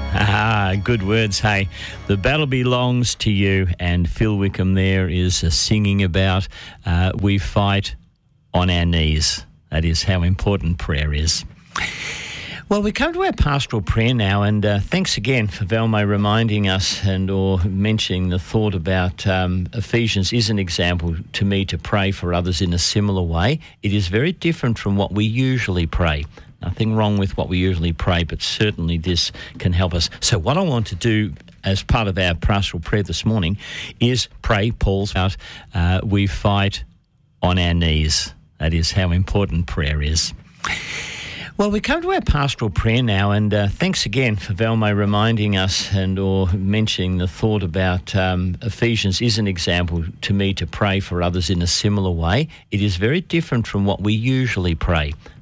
Good words, hey. The battle belongs to you, and Phil Wickham there is singing about we fight on our knees. That is how important prayer is. Well, we come to our pastoral prayer now, and thanks again for Valmo reminding us or mentioning the thought about Ephesians is an example to me to pray for others in a similar way. It is very different from what we usually pray. Nothing wrong with what we usually pray, but certainly this can help us. So what I want to do as part of our pastoral prayer this morning is pray Paul's out, we fight on our knees. That is how important prayer is. Well, we come to our pastoral prayer now, and thanks again for Valmo reminding us or mentioning the thought about Ephesians is an example to me to pray for others in a similar way. It is very different from what we usually pray.